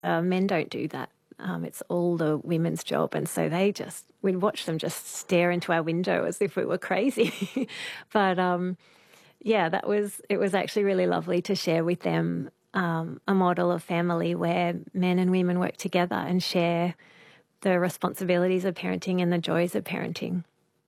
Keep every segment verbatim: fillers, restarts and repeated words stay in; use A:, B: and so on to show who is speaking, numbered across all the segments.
A: Uh, men don't do that. Um, it's all the women's job. And so they just, we'd watch them just stare into our window as if we were crazy. but um, yeah, that was, it was actually really lovely to share with them um, a model of family where men and women work together and share the responsibilities of parenting and the joys of parenting.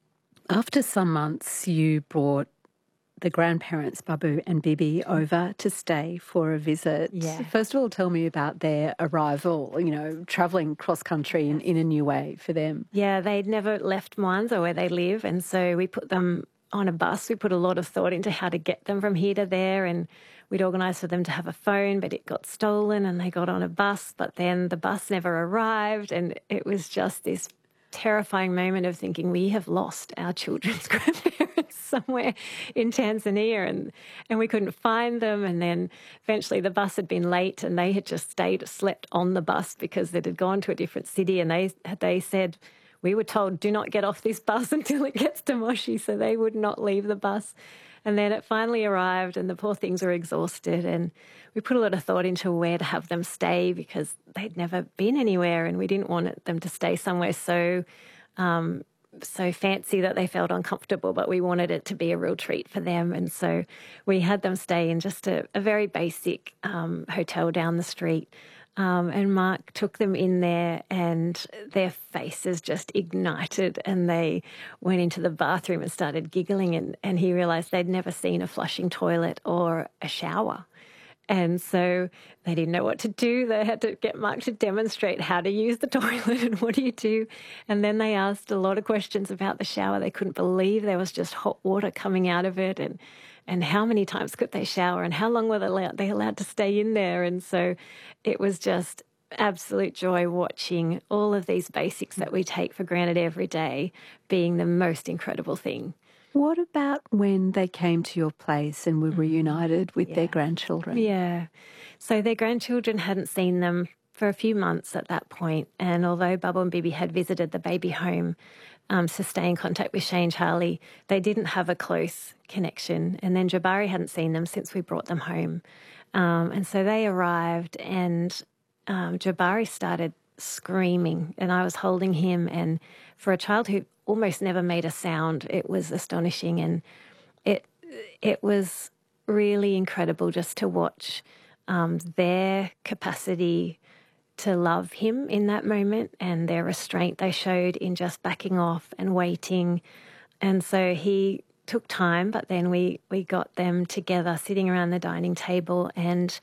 B: After some months, you brought the grandparents, Babu and Bibi, over to stay for a visit.
A: Yeah.
B: First of all, tell me about their arrival, you know, travelling cross-country in, in a new way for them.
A: Yeah, they'd never left Mwanza where they live, and so we put them on a bus. We put a lot of thought into how to get them from here to there, and we'd organised for them to have a phone, but it got stolen and they got on a bus, but then the bus never arrived, and it was just this terrifying moment of thinking we have lost our children's grandparents somewhere in Tanzania, and and we couldn't find them. And then eventually the bus had been late and they had just stayed, slept on the bus because it had gone to a different city, and they they said, we were told, do not get off this bus until it gets to Moshi, so they would not leave the bus. And then it finally arrived and the poor things were exhausted, and we put a lot of thought into where to have them stay because they'd never been anywhere, and we didn't want them to stay somewhere so um, so fancy that they felt uncomfortable, but we wanted it to be a real treat for them. And so we had them stay in just a, a very basic um, hotel down the street. Um, and Mark took them in there and their faces just ignited, and they went into the bathroom and started giggling, and, and he realised they'd never seen a flushing toilet or a shower. And so they didn't know what to do. They had to get Mark to demonstrate how to use the toilet and what do you do. And then they asked a lot of questions about the shower. They couldn't believe there was just hot water coming out of it, and and how many times could they shower, and how long were they allowed, they allowed to stay in there. And so it was just absolute joy watching all of these basics that we take for granted every day being the most incredible thing.
B: What about when they came to your place and were reunited with
A: Yeah.
B: their grandchildren?
A: Yeah. So their grandchildren hadn't seen them for a few months at that point. And although Babu and Bibi had visited the baby home um, to stay in contact with Shane Charlie, they didn't have a close connection. And then Jabari hadn't seen them since we brought them home. Um, and so they arrived, and um, Jabari started screaming, and I was holding him. And for a child who almost never made a sound, it was astonishing. And it it was really incredible just to watch um, their capacity to love him in that moment, and their restraint they showed in just backing off and waiting. And so he took time, but then we, we got them together sitting around the dining table, and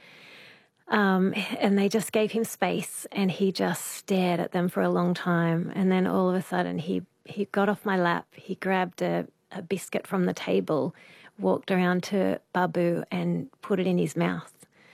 A: um, and they just gave him space, and he just stared at them for a long time. And then all of a sudden he, he got off my lap, he grabbed a, a biscuit from the table, walked around to Babu and put it in his mouth.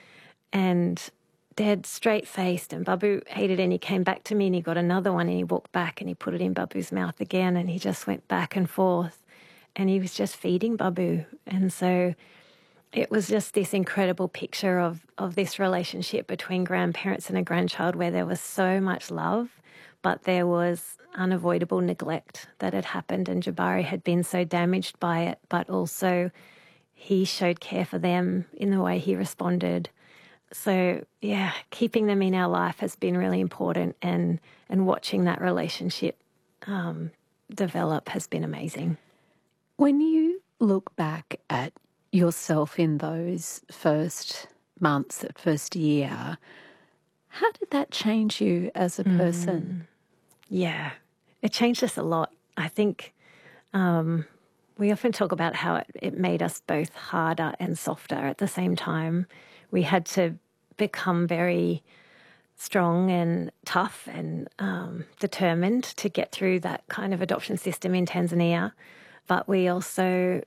A: And dead straight-faced, and Babu ate it, and he came back to me and he got another one, and he walked back and he put it in Babu's mouth again, and he just went back and forth, and he was just feeding Babu. And so it was just this incredible picture of, of this relationship between grandparents and a grandchild where there was so much love, but there was unavoidable neglect that had happened, and Jabari had been so damaged by it, but also he showed care for them in the way he responded. So, yeah, keeping them in our life has been really important, and, and watching that relationship um, develop has been amazing.
B: When you look back at yourself in those first months, that first year, how did that change you as a person?
A: Mm. Yeah, it changed us a lot. I think um, we often talk about how it, it made us both harder and softer at the same time. We had to become very strong and tough and um, determined to get through that kind of adoption system in Tanzania. But we also,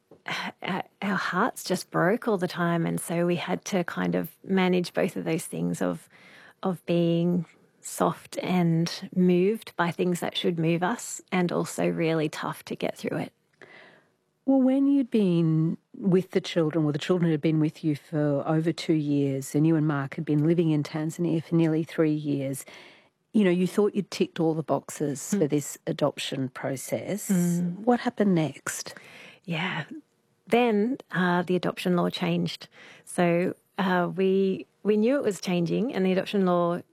A: our hearts just broke all the time. And so we had to kind of manage both of those things of, of being soft and moved by things that should move us, and also really tough to get through it.
B: Well, when you'd been with the children, well, the children had been with you for over two years, and you and Mark had been living in Tanzania for nearly three years, you know, you thought you'd ticked all the boxes mm. for this adoption process. Mm. What happened next?
A: Yeah. Then uh, the adoption law changed. So uh, we we knew it was changing, and the adoption law